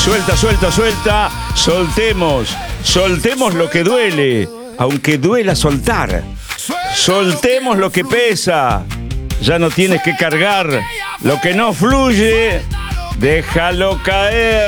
Suelta, suelta, suelta. Soltemos lo que duele, aunque duela soltar. Soltemos lo que pesa. Ya no tienes que cargar lo que no fluye. Déjalo caer.